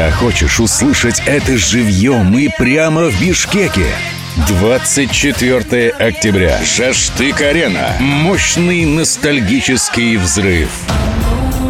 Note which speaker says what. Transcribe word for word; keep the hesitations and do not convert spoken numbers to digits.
Speaker 1: А хочешь услышать это живьем и прямо в Бишкеке? двадцать четвёртое октября. Жаштык-арена. Мощный ностальгический взрыв.